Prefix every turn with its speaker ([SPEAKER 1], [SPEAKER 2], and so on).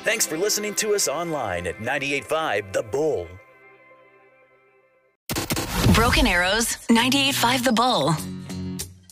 [SPEAKER 1] Thanks for listening to us online at 98.5 The Bull.
[SPEAKER 2] Broken Arrows, 98.5 The Bull.